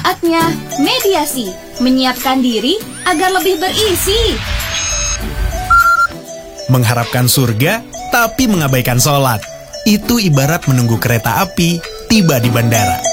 Saatnya mediasi, menyiapkan diri agar lebih berisi. Mengharapkan surga, tapi mengabaikan sholat. Itu ibarat menunggu kereta api tiba di bandara.